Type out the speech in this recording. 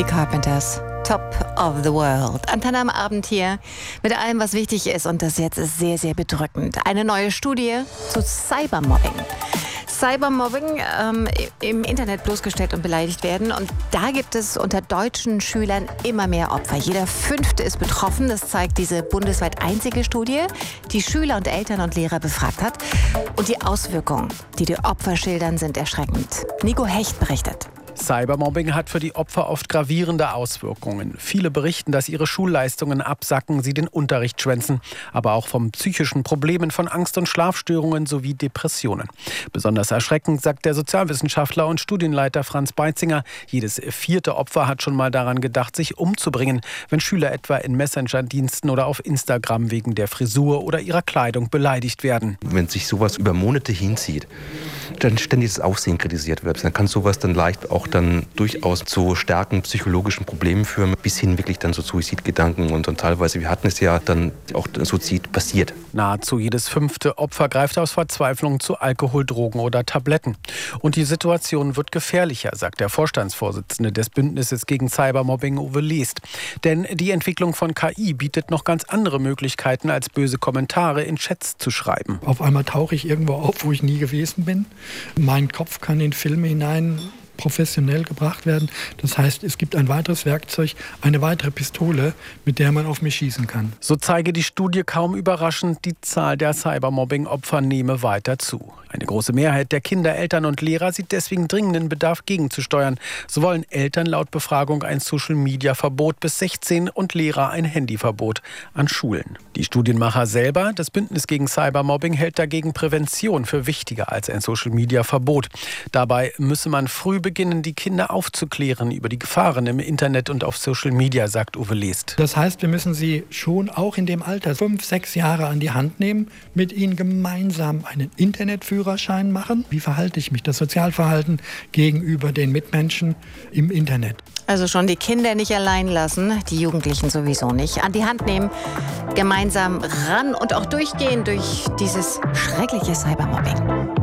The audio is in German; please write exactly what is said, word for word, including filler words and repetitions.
Die Carpenters. Top of the World. Antenne am Abend hier mit allem, was wichtig ist. Und das jetzt ist sehr, sehr bedrückend. Eine neue Studie zu Cybermobbing. Cybermobbing ähm, im Internet bloßgestellt und beleidigt werden. Und da gibt es unter deutschen Schülern immer mehr Opfer. Jeder Fünfte ist betroffen. Das zeigt diese bundesweit einzige Studie, die Schüler und Eltern und Lehrer befragt hat. Und die Auswirkungen, die die Opfer schildern, sind erschreckend. Nico Hecht berichtet. Cybermobbing hat für die Opfer oft gravierende Auswirkungen. Viele berichten, dass ihre Schulleistungen absacken, sie den Unterricht schwänzen, aber auch von psychischen Problemen, von Angst- und Schlafstörungen sowie Depressionen. Besonders erschreckend, sagt der Sozialwissenschaftler und Studienleiter Franz Beitzinger. Jedes vierte Opfer hat schon mal daran gedacht, sich umzubringen, wenn Schüler etwa in Messenger-Diensten oder auf Instagram wegen der Frisur oder ihrer Kleidung beleidigt werden. Wenn sich sowas über Monate hinzieht, dann ständig das Aussehen kritisiert wird, dann kann sowas dann leicht auch dann durchaus zu starken psychologischen Problemen führen, bis hin wirklich dann zu Suizidgedanken und, und teilweise, wir hatten es ja, dann auch Suizid passiert. Nahezu jedes fünfte Opfer greift aus Verzweiflung zu Alkohol, Drogen oder Tabletten. Und die Situation wird gefährlicher, sagt der Vorstandsvorsitzende des Bündnisses gegen Cybermobbing, Uwe Lest. Denn die Entwicklung von K I bietet noch ganz andere Möglichkeiten, als böse Kommentare in Chats zu schreiben. Auf einmal tauche ich irgendwo auf, wo ich nie gewesen bin. Mein Kopf kann in Filme hinein professionell gebracht werden. Das heißt, es gibt ein weiteres Werkzeug, eine weitere Pistole, mit der man auf mich schießen kann. So zeige die Studie kaum überraschend, die Zahl der Cybermobbing-Opfer nehme weiter zu. Eine große Mehrheit der Kinder, Eltern und Lehrer sieht deswegen dringenden Bedarf, gegenzusteuern. So wollen Eltern laut Befragung ein Social-Media-Verbot bis sechzehn und Lehrer ein Handyverbot an Schulen. Die Studienmacher selber, das Bündnis gegen Cybermobbing, hält dagegen Prävention für wichtiger als ein Social-Media-Verbot. Dabei müsse man früh beginnen, die Kinder aufzuklären über die Gefahren im Internet und auf Social Media, sagt Uwe Lest. Das heißt, wir müssen sie schon auch in dem Alter fünf, sechs Jahre an die Hand nehmen, mit ihnen gemeinsam einen Internetführerschein machen. Wie verhalte ich mich, das Sozialverhalten gegenüber den Mitmenschen im Internet? Also schon die Kinder nicht allein lassen, die Jugendlichen sowieso nicht. An die Hand nehmen, gemeinsam ran und auch durchgehen durch dieses schreckliche Cybermobbing.